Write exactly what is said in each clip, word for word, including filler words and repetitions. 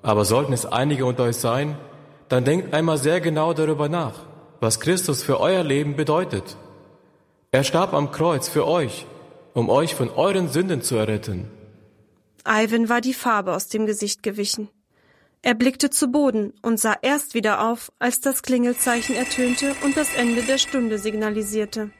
Aber sollten es einige unter euch sein, dann denkt einmal sehr genau darüber nach, was Christus für euer Leben bedeutet. Er starb am Kreuz für euch, um euch von euren Sünden zu erretten. Ivan war die Farbe aus dem Gesicht gewichen. Er blickte zu Boden und sah erst wieder auf, als das Klingelzeichen ertönte und das Ende der Stunde signalisierte.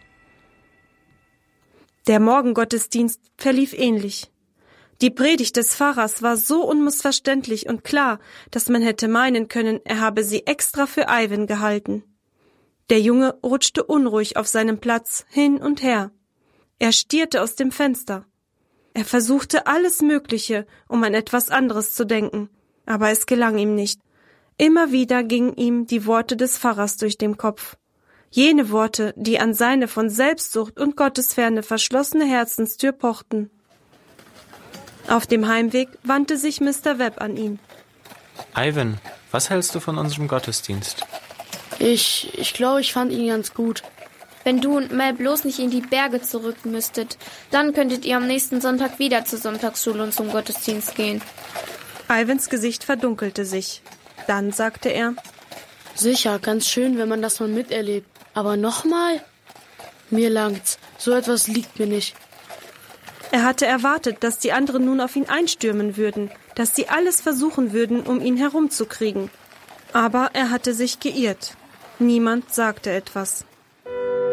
Der Morgengottesdienst verlief ähnlich. Die Predigt des Pfarrers war so unmissverständlich und klar, dass man hätte meinen können, er habe sie extra für Ivan gehalten. Der Junge rutschte unruhig auf seinem Platz hin und her. Er stierte aus dem Fenster. Er versuchte alles Mögliche, um an etwas anderes zu denken, aber es gelang ihm nicht. Immer wieder gingen ihm die Worte des Pfarrers durch den Kopf. Jene Worte, die an seine von Selbstsucht und Gottesferne verschlossene Herzenstür pochten. Auf dem Heimweg wandte sich Mister Webb an ihn. Ivan, was hältst du von unserem Gottesdienst? Ich, ich glaube, ich fand ihn ganz gut. Wenn du und Mel bloß nicht in die Berge zurück müsstet, dann könntet ihr am nächsten Sonntag wieder zur Sonntagsschule und zum Gottesdienst gehen. Ivans Gesicht verdunkelte sich. Dann sagte er: Sicher, ganz schön, wenn man das mal miterlebt. Aber nochmal? Mir langt's. So etwas liegt mir nicht. Er hatte erwartet, dass die anderen nun auf ihn einstürmen würden, dass sie alles versuchen würden, um ihn herumzukriegen. Aber er hatte sich geirrt. Niemand sagte etwas.